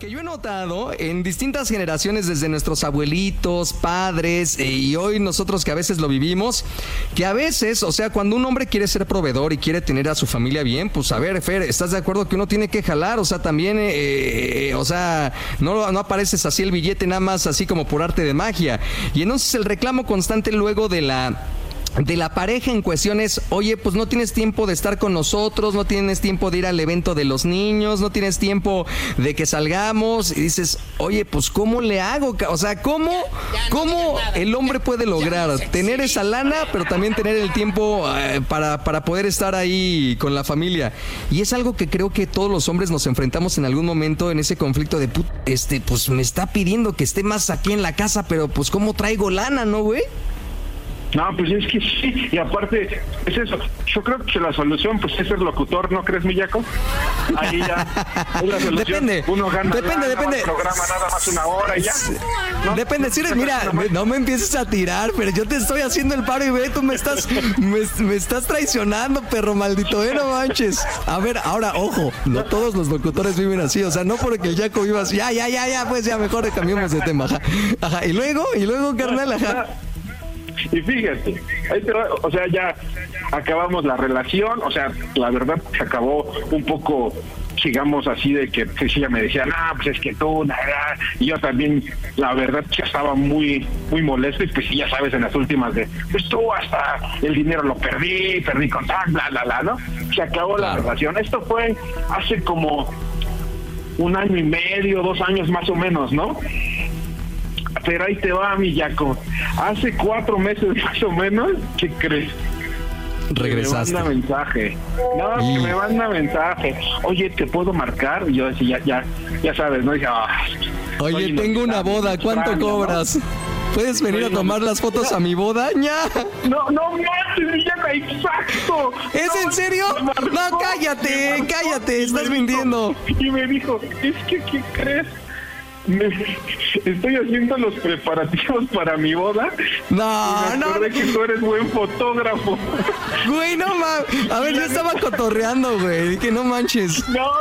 que yo he notado en distintas generaciones, desde nuestros abuelitos, padres, y hoy nosotros que a veces lo vivimos, que a veces, o sea, cuando un hombre quiere ser proveedor y quiere tener a su familia bien, pues a ver, Fer, ¿estás de acuerdo que uno tiene que jalar? O sea, también, o sea, no apareces así el billete nada más así como por arte de magia. Y entonces el reclamo constante luego de la pareja en cuestiones, oye, pues no tienes tiempo de estar con nosotros, no tienes tiempo de ir al evento de los niños, no tienes tiempo de que salgamos, y dices, oye, pues ¿cómo le hago? O sea, ¿cómo el hombre puede lograr tener esa lana, pero también tener el tiempo para poder estar ahí con la familia? Y es algo que creo que todos los hombres nos enfrentamos en algún momento en ese conflicto de, pues me está pidiendo que esté más aquí en la casa, pero pues ¿cómo traigo lana, no, güey? No, pues es que sí, y aparte, es eso. Yo creo que la solución, pues, es ser locutor, ¿no crees, Millaco? Ahí ya es la solución. Depende. Uno gana Depende. programa nada más una hora y ya. ¿No? Depende, si eres, mira, no me empieces a tirar, pero yo te estoy haciendo el paro y ve, tú me estás traicionando, perro maldito, no manches. A ver, ahora, ojo, no todos los locutores viven así, o sea, no porque el Yaco viva así, ya, pues ya mejor cambiamos de tema, ajá, y luego, carnal, ajá. Y fíjate, ahí te va, o sea, ya acabamos la relación, o sea, la verdad se acabó un poco, digamos así, de que pues, ella me decía, pues es que tú, y yo también, la verdad, ya estaba muy molesto, y pues ya sabes, en las últimas de, pues tú hasta el dinero lo perdí con tal, bla, ¿no? Se acabó la relación. Esto fue hace como 1 año y medio, 2 años más o menos, ¿no? Pero ahí te va, mi Yaco. Hace 4 meses más o menos, ¿qué crees? Regresaste. Me manda mensaje. Que me manda mensaje. Oye, ¿te puedo marcar? Y yo decía, ya sabes, ¿no? Y dije, oye, tengo una boda, ¿cuánto cobras? ¿No? ¿Puedes venir a tomar las fotos a mi boda? ¡Ya! No mames, mi Yaco, exacto. ¿Es en serio? No, cállate, estás mintiendo. Y me dijo, es que, ¿qué crees? Estoy haciendo los preparativos para mi boda. No. Que tú eres buen fotógrafo. Güey, no mames. A ver, yo estaba cotorreando, güey. Que no manches. No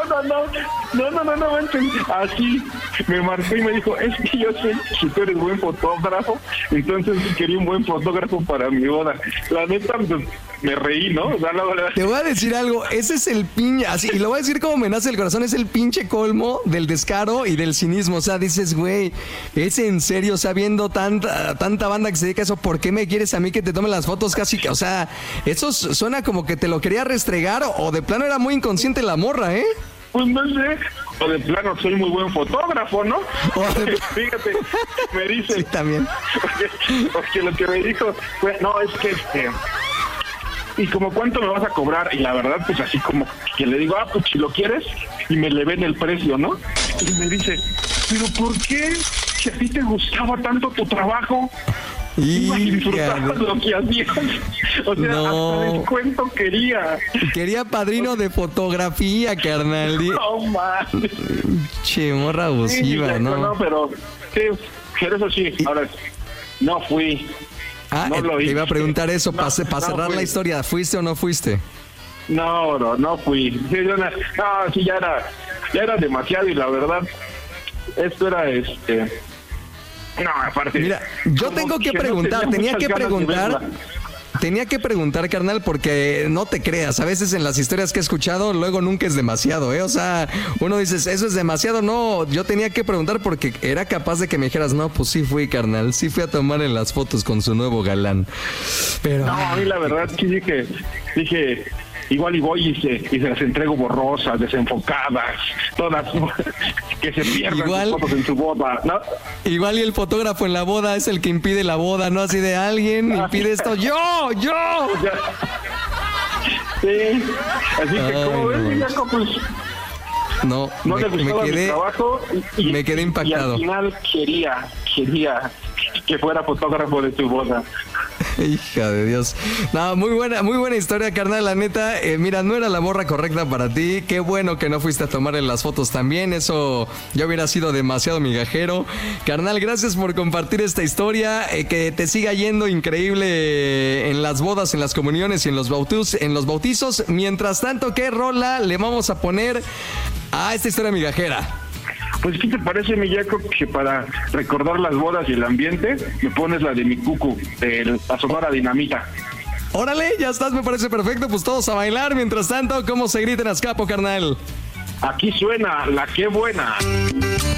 manches. Así me marcó y me dijo, es que yo sé que tú eres buen fotógrafo, entonces quería un buen fotógrafo para mi boda. La neta, pues, me reí, ¿no? Te voy a decir algo, ese es el pinche, así, y lo voy a decir como me nace el corazón, es el pinche colmo del descaro y del cinismo. O sea, dices, güey, es en serio, o sea, viendo tanta banda que se dedica a eso, ¿por qué me quieres a mí que te tome las fotos casi que, o sea, eso suena como que te lo quería restregar o de plano era muy inconsciente la morra, ¿eh? Pues no sé, o de plano soy muy buen fotógrafo, ¿no? Fíjate, me dice. Sí, también. Porque lo que me dijo, pues, no, es que y como cuánto me vas a cobrar, y la verdad pues así como que le digo, pues si lo quieres, y me le ven el precio, ¿no? Y me dice, pero ¿por qué? Si a ti te gustaba tanto tu trabajo, y disfrutabas lo que hacías, o sea, hasta descuento quería padrino de fotografía, carnal. No mames, che, morra abusiva, sí, ¿no? No, pero sí, eso sí, ahora no fui. Te iba a preguntar eso, para cerrar la historia, ¿fuiste o no fuiste? No fui. Sí, ya era demasiado, y la verdad, esto era No, aparte. Mira, yo tengo que preguntar, tenía que preguntar, carnal, porque no te creas, a veces en las historias que he escuchado, luego nunca es demasiado, ¿eh? O sea, uno dice, eso es demasiado, no, yo tenía que preguntar porque era capaz de que me dijeras, no, pues sí fui, carnal, sí fui a tomarle las fotos con su nuevo galán, pero... No, a mí la verdad sí dije, igual y voy y se las entrego borrosas, desenfocadas, todas, que se pierdan sus fotos en su boda, ¿no? Igual y el fotógrafo en la boda es el que impide la boda, ¿no? Así de alguien impide esto, ¡yo! Sí, así que como ves, Jaco, pues... No le gustaba mi trabajo y me quedé impactado. Y al final quería que fuera fotógrafo de tu boda. Hija de Dios. No, muy buena historia, carnal, la neta. Mira, no era la morra correcta para ti. Qué bueno que no fuiste a tomarle las fotos también. Eso ya hubiera sido demasiado migajero. Carnal, gracias por compartir esta historia. Que te siga yendo increíble en las bodas, en las comuniones y en los bautizos. Mientras tanto, ¿qué rola le vamos a poner a esta historia migajera? Pues, ¿qué te parece, mi Jaco, que para recordar las bodas y el ambiente, me pones la de mi cucu, de la Sonora Dinamita? Órale, ya estás, me parece perfecto. Pues todos a bailar. Mientras tanto, ¿cómo se grita en Azcapo, carnal? Aquí suena la Qué Buena.